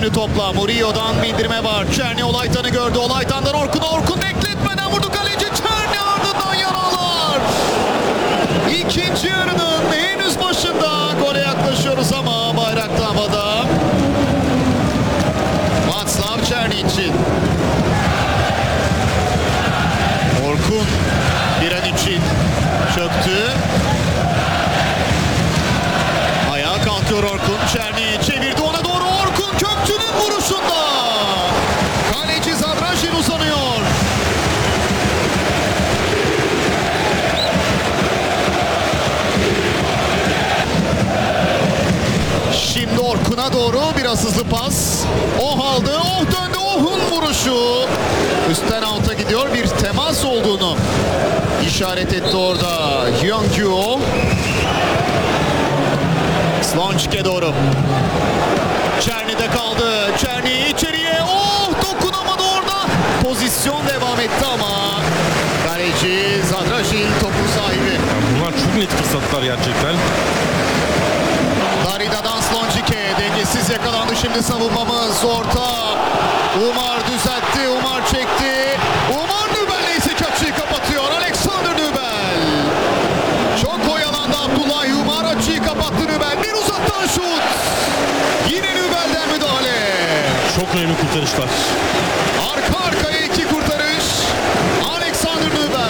şimdi topla. Murillo'dan bindirme var. Çerni Olaytan'ı gördü. Olaytan'dan Orkun'a. Orkun bekletmeden vurdu kaleci. Çerni ardından yaralar. İkinci yarının henüz başında gole yaklaşıyoruz ama bayrak da havada. Václav Černý için. Orkun bir an için çöktü. Ayağa kalkıyor Orkun. Černý çevirdi ona doğru. Orkun Kökçü'nün vuruşunda. Kaleci Zadražin uzanıyor. Şimdi Orkun'a doğru biraz hızlı pas. Oh aldı, oh döndü, oh'un vuruşu. Üstten alta gidiyor, bir temas olduğunu işaret etti orada Hyun-kyu. Slončic'e doğru. Černy'de kaldı. Černý içeriye, oh dokunamadı orada. Pozisyon devam etti ama kaleci Zadražin topun sahibi. Bunlar çok net fırsatlar gerçekten. Darida'dan Slončic'e dengesiz yakalandı şimdi savunmamız. Orta Umar düzeltti. Umar